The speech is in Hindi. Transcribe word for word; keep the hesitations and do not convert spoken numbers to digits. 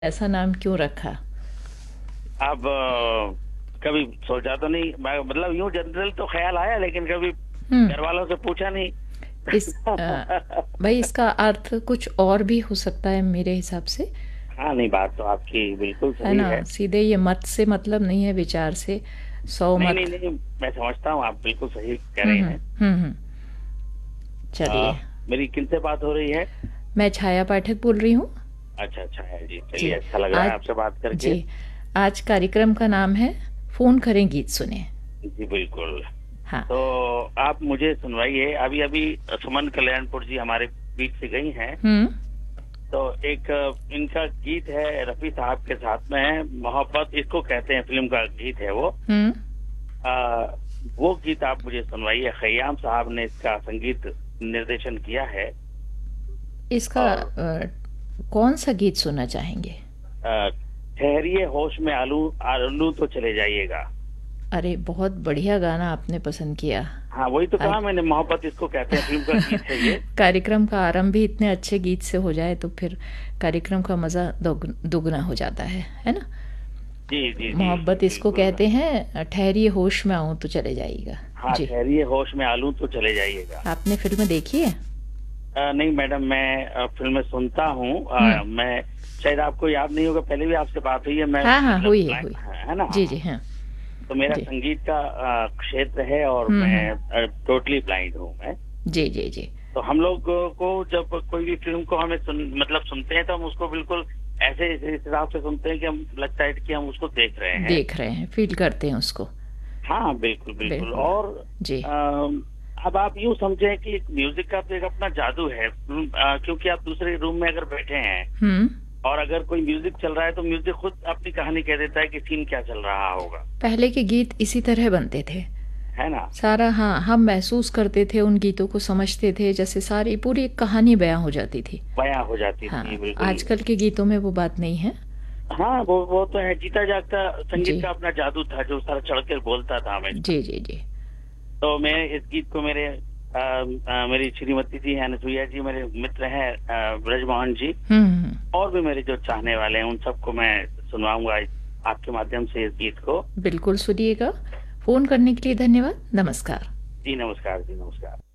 ऐसा नाम क्यों रखा? अब अ, कभी सोचा तो नहीं, मैं- मतलब यूं जनरल तो ख्याल आया, लेकिन कभी हम्म। घर वालों से पूछा नहीं। इस अ, भाई इसका अर्थ कुछ और भी हो सकता है मेरे हिसाब से। हाँ, नहीं, बात तो आपकी बिल्कुल है सही ना? है। सीधे ये मत से मतलब नहीं है, विचार से। सौ नहीं नहीं मत। नहीं, मैं समझता हूँ, आप बिल्कुल सही कह हम्म रहे हम्म हैं। हम्म हम्म। आ, चलिए। मेरी किनसे बात हो रही है? मैं छाया पाठक बोल रही हूँ। अच्छा अच्छा है जी, जी। चलिए, अच्छा लग रहा है आज आपसे बात करके। जी आज कार्यक्रम का नाम है फोन करें गीत सुने। जी बिल्कुल। हाँ। तो आप मुझे सुनवाइए। अभी अभी सुमन कल्याणपुर जी हमारे बीच से गई हैं। हम्म। तो एक अ, इनका गीत है, रफी साहब के साथ में है, मोहब्बत इसको कहते हैं, फिल्म का गीत है वो। हम्म। आ, वो गीत आप मुझे सुनवाइए। खयाम साहब ने इसका संगीत निर्देशन किया है। इसका और अ, कौन सा गीत सुनना चाहेंगे? अ, ठहरिए होश में आलू आलू तो चले जाइएगा। अरे बहुत बढ़िया गाना आपने पसंद किया। हाँ, वही तो आज कहा मैंने, मोहब्बत इसको कहते हैं, फिल्म का गीत है ये। कार्यक्रम का आरंभ भी इतने अच्छे गीत से हो जाए तो फिर कार्यक्रम का मज़ा दोग- दुगना हो जाता है है ना? जी जी जी जी मोहब्बत इसको बिल्कुल। कहते हैं, ठहरिए होश में आऊं तो चले जाइएगा। हाँ, जी। ठहरिए होश में आलू तो चले जाइएगा। आपने फिल्म देखी है? अ, नहीं मैडम, मैं अ, फिल्में सुनता हूँ। हम्म। अ, मैं शायद आपको याद नहीं होगा, पहले भी आपसे बात हुई है, मैं हाँ हाँ, मतलब हुई है हुई। क्लाइंट- है ना? हाँ जी जी हाँ। हाँ। तो मेरा जी। संगीत का अ, क्षेत्र है, और हम्म हम्म। मैं टोटली ब्लाइंड हूँ मैं। जी जी जी। तो हम लोग को जब कोई भी फिल्म को हमें सुन, मतलब सुनते हैं, तो हम उसको बिल्कुल ऐसे इस हिसाब से सुनते हैं कि हम लगता है कि हम उसको देख रहे हैं। देख रहे हैं, फील करते हैं उसको। हाँ बिल्कुल बिल्कुल। बिल्कुल। और जी। अम, अब आप यूं समझें कि म्यूजिक का तो एक अपना जादू है। अम, अ, क्योंकि आप दूसरे रूम में अगर बैठे हैं, हम्म। और अगर कोई म्यूजिक चल रहा है, तो म्यूजिक खुद अपनी कहानी कह देता है कि सीन क्या चल रहा होगा। पहले के गीत इसी तरह बनते थे। है ना? सारा, हाँ, हम महसूस करते थे, उन गीतों को समझते थे, जैसे सारी पूरी एक कहानी बयां हो जाती थी। बयां हो जाती थी हाँ। बिल्कुल। आजकल के गीतों में वो बात नहीं है। हाँ, वो वो तो है, जीता जागता जी संगीत का अपना जादू था, जो सारा चढ़ कर बोलता था हमेशा। जी जी जी। तो मैं इस गीत को मेरे अ, अ, मेरी श्रीमती जी हैं, अनसुईया जी, मेरे मित्र हैं, अ, ब्रजमोहन जी, हम्म हम्म। और भी मेरे जो चाहने वाले हैं, उन सबको मैं सुनवाऊंगा इस- आपके माध्यम से इस गीत को। बिल्कुल सुनिएगा। फ़ोन करने के लिए धन्यवाद। नमस्कार। जी नमस्कार, जी नमस्कार।